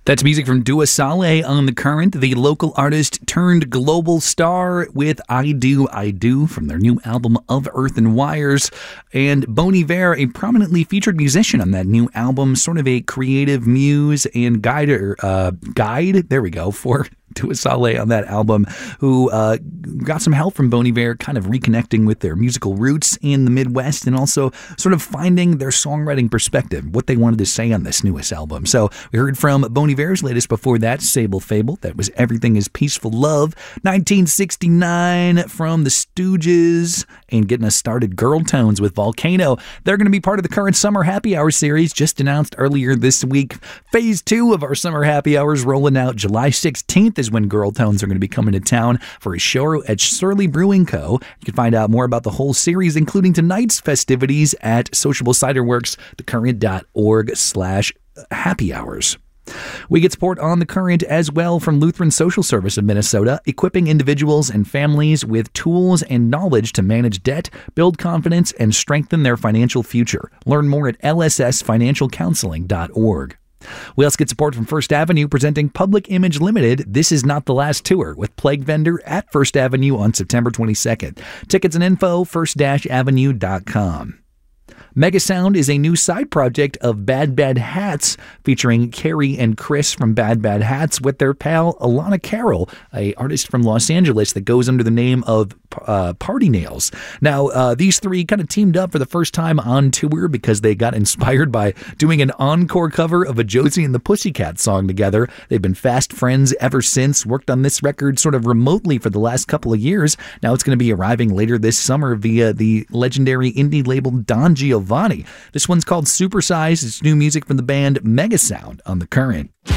That's music from Dua Saleh on The Current, the local artist turned global star with I Do from their new album Of Earth and Wires. And Bon Iver, a prominently featured musician on that new album, sort of a creative muse and guide, there we go, for Dua Saleh on that album, who got some help from Bon Iver, kind of reconnecting with their musical roots in the Midwest and also sort of finding their songwriting perspective, what they wanted to say on this newest album. So we heard from Bon Iver's latest before that, Sable Fable. That was Everything Is Peaceful Love. 1969 from the Stooges, and getting us started, Girl Tones with Volcano. They're going to be part of the current Summer Happy Hour series, just announced earlier this week. Phase 2 of our Summer Happy Hours rolling out July 16th is when Girl Tones are going to be coming to town for a show at Surly Brewing Co. You can find out more about the whole series, including tonight's festivities, at Sociable Cider Works, thecurrent.org/happy hours. We get support on The Current as well from Lutheran Social Service of Minnesota, equipping individuals and families with tools and knowledge to manage debt, build confidence, and strengthen their financial future. Learn more at lssfinancialcounseling.org. We also get support from First Avenue, presenting Public Image Limited, This Is Not the Last Tour, with Plague Vendor at First Avenue on September 22nd. Tickets and info, first-avenue.com. Megasound is a new side project of Bad Bad Hats, featuring Carrie and Chris from Bad Bad Hats with their pal Alana Carroll, a artist from Los Angeles that goes under the name of Party Nails. Now, these three kind of teamed up for the first time on tour because they got inspired by doing an encore cover of a Josie and the Pussycat song together. They've been fast friends ever since, worked on this record sort of remotely for the last couple of years. Now it's going to be arriving later this summer via the legendary indie label Don Giovanni. This one's called Supersize. It's new music from the band Megasound on The Current.